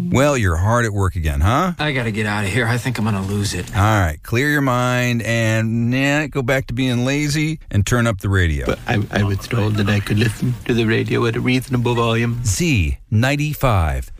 Well, you're hard at work again, huh? I gotta get out of here. I think I'm gonna lose it. All right, clear your mind and go back to being lazy and turn up the radio. But I was told that I could listen to the radio at a reasonable volume. Z95.